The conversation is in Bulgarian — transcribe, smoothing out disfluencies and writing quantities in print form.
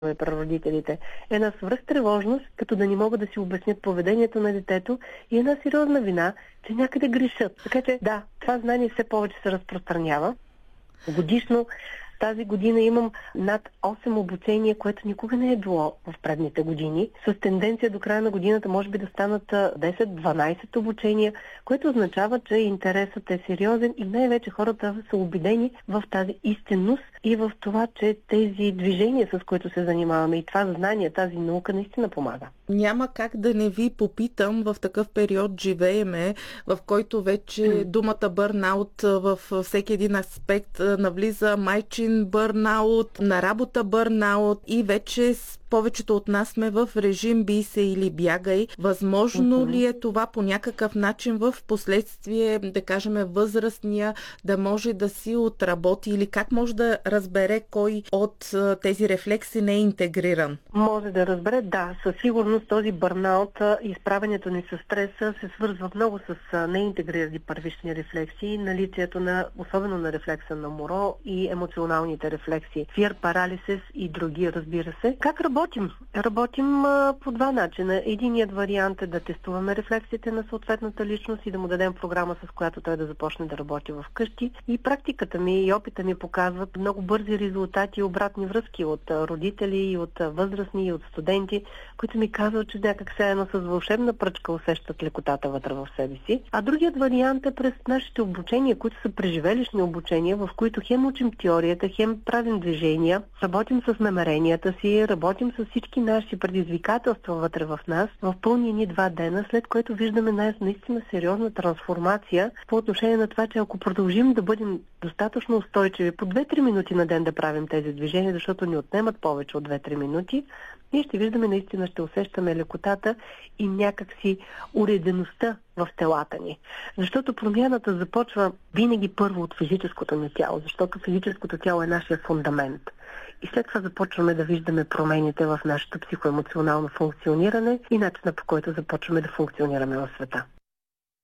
прародителите. Една свръхтревожност, като да не могат да си обяснят поведението на детето и една сериозна вина, че някъде грешат. Така че да, това знание все повече се разпространява. Годишно тази година имам над 8 обучения, което никога не е било в предните години. С тенденция до края на годината може би да станат 10-12 обучения, което означава, че интересът е сериозен и най-вече хората са убедени в тази истинност и в това, че тези движения, с които се занимаваме и това знание, тази наука наистина помага. Няма как да не ви попитам, в такъв период живееме, в който вече думата бърнаут във всеки един аспект навлиза, майчин бърнаут, на работа бърнаут и вече повечето от нас сме в режим бий се или бягай. Възможно ли е това по някакъв начин в последствие, да кажем, възрастния да може да си отработи или как може да разбере кой от тези рефлекси не е интегриран? Може да разбере, да. Със сигурност този бърнаут и изправянето ни с стреса се свързва много с неинтегрирани първични рефлекси, наличието на, особено на рефлекса на Моро и емоционалните рефлекси, fear paralysis и други, разбира се. Как работим? Работим по два начина. Единият вариант е да тестуваме рефлексите на съответната личност и да му дадем програма, с която той да започне да работи вкъщи. И практиката ми и опита ми показват много бързи резултати и обратни връзки от родители, и от възрастни, и от студенти, които ми казват, че някак се едно с вълшебна пръчка усещат лекотата вътре в себе си. А другият вариант е през нашите обучения, които са преживелищни обучения, в които хем учим теорията, хем правим движения, работим с намеренията си, работим с всички наши предизвикателства вътре в нас в пълни ни 2 дена, след което виждаме наистина сериозна трансформация по отношение на това, че ако продължим да бъдем достатъчно устойчиви по 2-3 минути на ден да правим тези движения, защото ни отнемат повече от 2-3 минути, ние ще виждаме, наистина ще усещаме лекотата и някакси уредеността в телата ни. Защото промяната започва винаги първо от физическото ни тяло, защото физическото тяло е нашия фундамент. И след това започваме да виждаме промените в нашето психоемоционално функциониране и начина, по който започваме да функционираме в света.